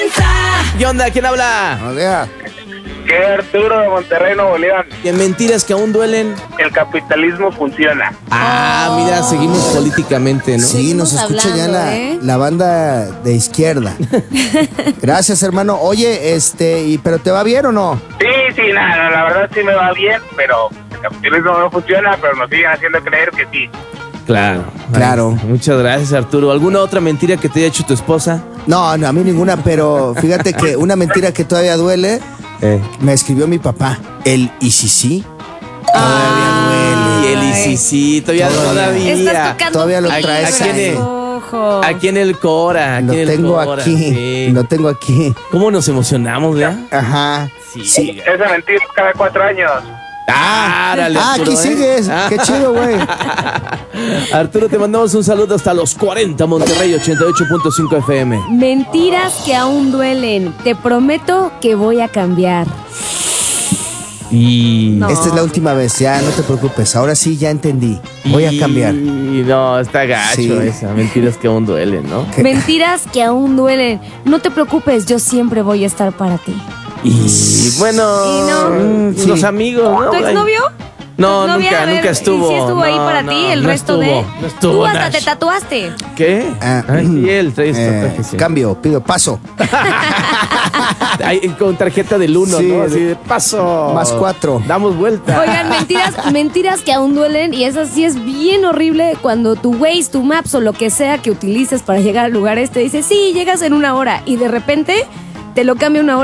¿Qué onda? ¿Quién habla? No deja. ¿Qué, Arturo de Monterrey, Nuevo León? ¿Qué mentiras que aún duelen? El capitalismo funciona. Mira, seguimos políticamente, ¿no? Sí, nos Seguimos escucha ya hablando, la banda de izquierda. Gracias, hermano. Oye, ¿pero te va bien o no? Sí, nada, la verdad sí me va bien, pero el capitalismo no funciona, pero nos siguen haciendo creer que sí. Claro. Claro. Ay, muchas gracias, Arturo. ¿Alguna otra mentira que te haya hecho tu esposa? No, a mí ninguna, pero fíjate que una mentira que todavía duele, me escribió mi papá. El ¿y si sí? Todavía duele. Y el sí, todavía. Estás tocando Todavía lo fibras, traes ahí. ojo. Aquí en el Cora. Lo tengo aquí. Sí. Lo tengo aquí. ¿Cómo nos emocionamos, ¿verdad? Ajá. Sí. Esa mentira es cada 4 años. Árale, Arturo, aquí sigues. Qué chido, güey. Arturo, te mandamos un saludo hasta los 40, Monterrey 88.5 FM. Mentiras que aún duelen. Te prometo que voy a cambiar. Y No. Esta es la última vez, ya no te preocupes. Ahora sí ya entendí. Voy a cambiar. Y no, está gacho Sí. esa. Mentiras que aún duelen, ¿no? ¿Qué? Mentiras que aún duelen. No te preocupes, yo siempre voy a estar para ti. Y bueno, Y no. los amigos, ¿no? ¿Tu exnovio? No, ¿Tu exnovia? nunca, A ver, nunca estuvo. ¿Y si estuvo ahí No, para no, ti el no resto estuvo, de? no estuvo, Tú hasta Nash. te tatuaste. ¿Qué? Ah, Sí, él trae su tatuaje, sí. Cambio, pido paso. Ahí, con tarjeta del 1, Sí, ¿no? Así de paso. Más 4. Damos vuelta. Oigan, mentiras que aún duelen, y eso sí es bien horrible cuando tu Waze, tu Maps o lo que sea que utilices para llegar al lugar te dice, sí, llegas en 1 hora, y de repente te lo cambia 1 hora.